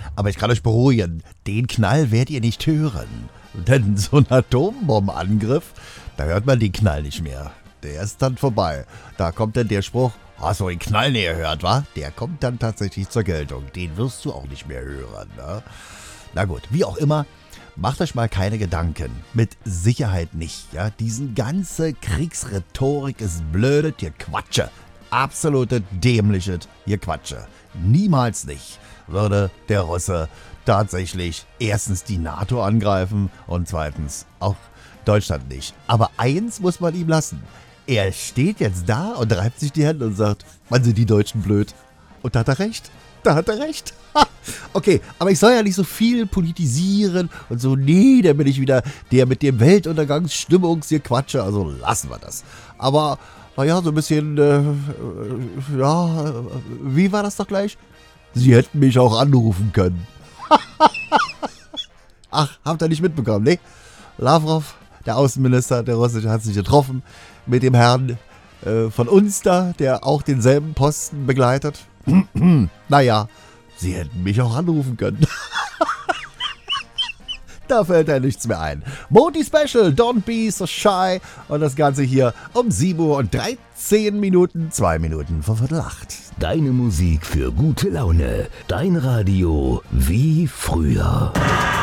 Aber ich kann euch beruhigen, den Knall werdet ihr nicht hören. Denn so ein Atombombenangriff, da hört man den Knall nicht mehr. Der ist dann vorbei. Da kommt dann der Spruch, hast du den Knall näher gehört, wa? Der kommt dann tatsächlich zur Geltung. Den wirst du auch nicht mehr hören, ne? Na gut, wie auch immer, macht euch mal keine Gedanken. Mit Sicherheit nicht, ja? Diesen ganze Kriegsrhetorik ist blödet, ihr Quatsche. Absolute dämliches Gequatsche. Niemals nicht würde der Russe tatsächlich erstens die NATO angreifen und zweitens auch Deutschland nicht. Aber eins muss man ihm lassen. Er steht jetzt da und reibt sich die Hände und sagt, wann sind die Deutschen blöd? Und da hat er recht. Da hat er recht. Okay, aber ich soll ja nicht so viel politisieren und so, nee, dann bin ich wieder der mit dem Weltuntergangsstimmungsgequatsche, also lassen wir das. Aber, naja, so ein bisschen, wie war das doch gleich? Sie hätten mich auch anrufen können. Ach, habt ihr nicht mitbekommen, ne? Lavrov, der Außenminister der Russische, hat sich getroffen mit dem Herrn von uns da, der auch denselben Posten begleitet. Naja, sie hätten mich auch anrufen können. Da fällt ja nichts mehr ein. Modi Special, Don't Be So Shy. Und das Ganze hier um 7:13 Uhr, 2 Minuten vor 7:45. Deine Musik für gute Laune. Dein Radio wie früher.